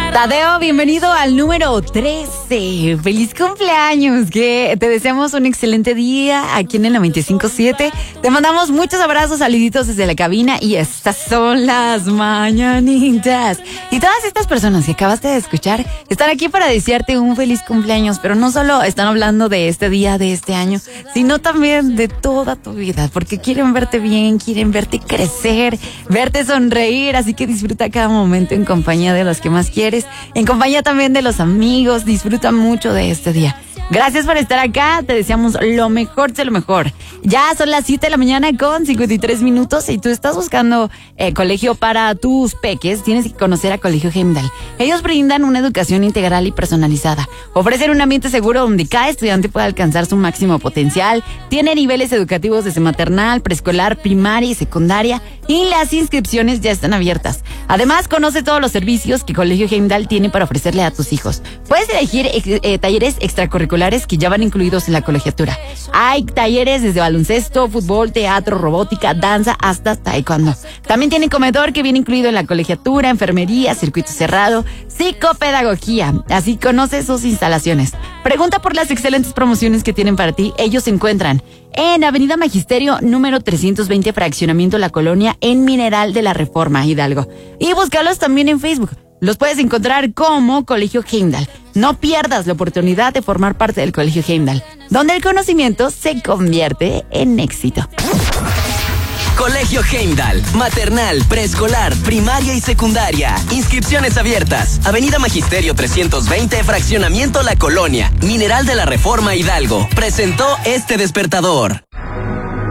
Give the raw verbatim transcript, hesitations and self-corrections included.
Tadeo, bienvenido al número trece. ¡Feliz cumpleaños! Que te deseamos un excelente día aquí en el noventa y cinco punto siete. Te mandamos muchos abrazos, saluditos desde la cabina y estas son las mañanitas. Y todas estas personas que acabaste de escuchar están aquí para desearte un feliz cumpleaños, pero no solo están hablando de este día, de este año, sino también de toda tu vida, porque quieren verte bien, quieren verte crecer, verte sonreír, así que disfruta cada momento en compañía de los que más quieres, en compañía también de los amigos. Disfruta mucho de este día. Gracias por estar acá, te deseamos lo mejor de lo mejor. Ya son las siete de la mañana con cincuenta y tres minutos y tú estás buscando eh, colegio para tus peques. Tienes que conocer a Colegio Heimdall. Ellos brindan una educación integral y personalizada. Ofrecen un ambiente seguro donde cada estudiante pueda alcanzar su máximo potencial. Tiene niveles educativos desde maternal, preescolar, primaria y secundaria, y las inscripciones ya están abiertas. Además, conoce todos los servicios que Colegio Heimdall tiene para ofrecerle a tus hijos. Puedes elegir eh, eh, talleres extracurriculares que ya van incluidos en la colegiatura. Hay talleres desde baloncesto, fútbol, teatro, robótica, danza, hasta taekwondo. También tienen comedor que viene incluido en la colegiatura, enfermería, circuito cerrado, psicopedagogía. Así conoce sus instalaciones. Pregunta por las excelentes promociones que tienen para ti. Ellos se encuentran en Avenida Magisterio número trescientos veinte, Fraccionamiento La Colonia, en Mineral de la Reforma, Hidalgo. Y búscalos también en Facebook. Los puedes encontrar como Colegio Heimdall. No pierdas la oportunidad de formar parte del Colegio Heimdall, donde el conocimiento se convierte en éxito. Colegio Heimdall, maternal, preescolar, primaria y secundaria. Inscripciones abiertas. Avenida Magisterio trescientos veinte, Fraccionamiento La Colonia, Mineral de la Reforma, Hidalgo. Presentó este despertador.